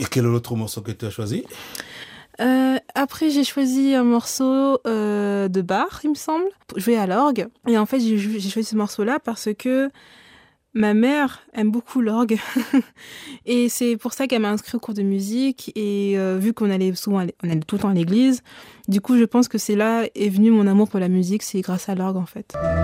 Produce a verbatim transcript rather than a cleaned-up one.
Et quel est l'autre morceau que tu as choisi? Euh, après, j'ai choisi un morceau euh, de Bach, il me semble, pour jouer à l'orgue. Et en fait, j'ai jou- j'ai choisi ce morceau-là parce que ma mère aime beaucoup l'orgue. Et c'est pour ça qu'elle m'a inscrit au cours de musique. Et euh, vu qu'on allait souvent, à l'é- on allait tout le temps à l'église, du coup, je pense que c'est là est venu mon amour pour la musique, c'est grâce à l'orgue en fait.